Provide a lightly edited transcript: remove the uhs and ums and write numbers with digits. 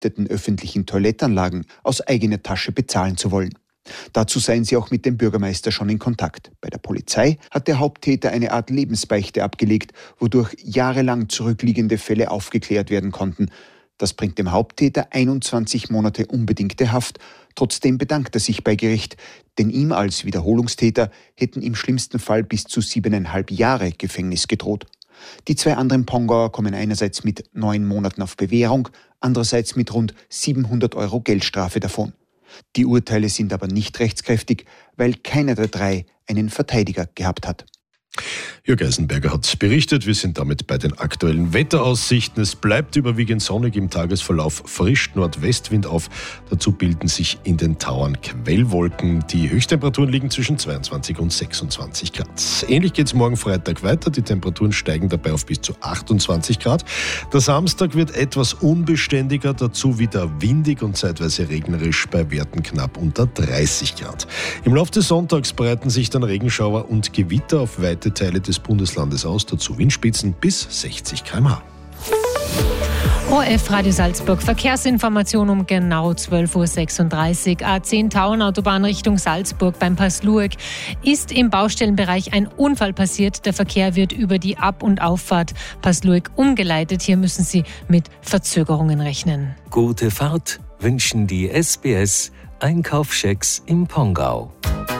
vermieteten öffentlichen Toilettanlagen aus eigener Tasche bezahlen zu wollen. Dazu seien sie auch mit dem Bürgermeister schon in Kontakt. Bei der Polizei hat der Haupttäter eine Art Lebensbeichte abgelegt, wodurch jahrelang zurückliegende Fälle aufgeklärt werden konnten. Das bringt dem Haupttäter 21 Monate unbedingte Haft. Trotzdem bedankt er sich bei Gericht, denn ihm als Wiederholungstäter hätten im schlimmsten Fall bis zu 7,5 Jahre Gefängnis gedroht. Die 2 anderen Pongauer kommen einerseits mit 9 Monaten auf Bewährung, andererseits mit rund 700 € Geldstrafe davon. Die Urteile sind aber nicht rechtskräftig, weil keiner der 3 einen Verteidiger gehabt hat. Jörg Eisenberger hat berichtet. Wir sind damit bei den aktuellen Wetteraussichten. Es bleibt überwiegend sonnig, im Tagesverlauf frischt Nordwestwind auf. Dazu bilden sich in den Tauern Quellwolken. Die Höchsttemperaturen liegen zwischen 22 und 26 Grad. Ähnlich geht es morgen Freitag weiter. Die Temperaturen steigen dabei auf bis zu 28 Grad. Der Samstag wird etwas unbeständiger, dazu wieder windig und zeitweise regnerisch bei Werten knapp unter 30 Grad. Im Laufe des Sonntags breiten sich dann Regenschauer und Gewitter auf weite Teile des Bundeslandes aus, dazu Windspitzen bis 60 km/h. ORF Radio Salzburg, Verkehrsinformation um genau 12.36 Uhr. A10 Tauern-Autobahn Richtung Salzburg beim Pass Lueck ist im Baustellenbereich ein Unfall passiert. Der Verkehr wird über die Ab- und Auffahrt Pass Lueck umgeleitet. Hier müssen Sie mit Verzögerungen rechnen. Gute Fahrt wünschen die SBS Einkaufschecks im Pongau.